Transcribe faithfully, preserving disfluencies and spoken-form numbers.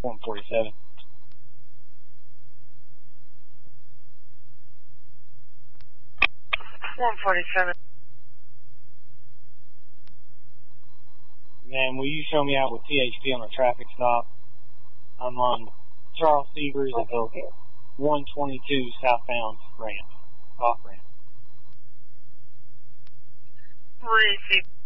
one forty-seven. one forty-seven. Man, will you show me out with T H P on a traffic stop? I'm on Charles Severs at the one twenty-two southbound ramp, off ramp. Three feet.